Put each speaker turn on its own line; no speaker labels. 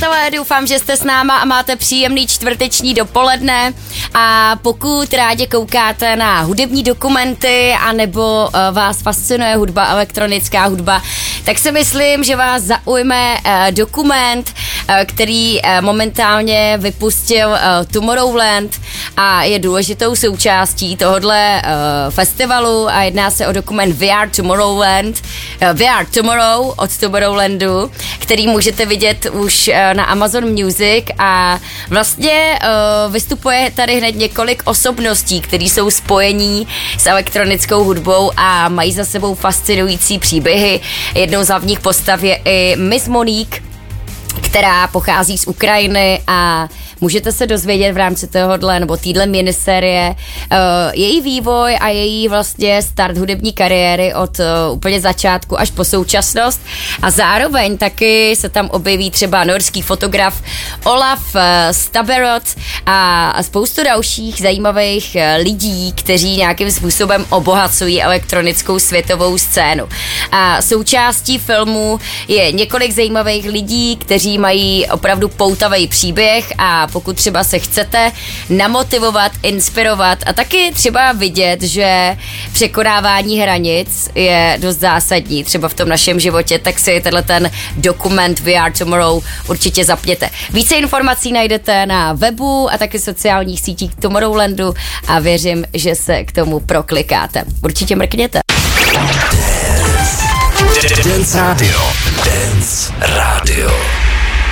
přátelé, doufám, že jste s náma a máte příjemný čtvrteční dopoledne a pokud rádi koukáte na hudební dokumenty anebo vás fascinuje hudba, elektronická hudba, tak si myslím, že vás zaujme dokument, který momentálně vypustil Tomorrowland a je důležitou součástí tohodle festivalu a jedná se o dokument We Are Tomorrow od Tomorrowlandu, který můžete vidět už na Amazon Music a vlastně vystupuje tady hned několik osobností, které jsou spojení s elektronickou hudbou a mají za sebou fascinující příběhy. Jednou z hlavních postav je i Miss Monique, která pochází z Ukrajiny a můžete se dozvědět v rámci tohohle nebo téhle miniserie její vývoj a její vlastně start hudební kariéry od úplně začátku až po současnost a zároveň taky se tam objeví třeba norský fotograf Olaf Staberot a spoustu dalších zajímavých lidí, kteří nějakým způsobem obohacují elektronickou světovou scénu. A součástí filmu je několik zajímavých lidí, kteří mají opravdu poutavý příběh a pokud třeba se chcete namotivovat, inspirovat a taky třeba vidět, že překonávání hranic je dost zásadní třeba v tom našem životě, tak si tenhle ten dokument We Are Tomorrow určitě zapněte. Více informací najdete na webu a taky sociálních sítích Tomorrowlandu a věřím, že se k tomu proklikáte. Určitě mrkněte.
Dance Radio.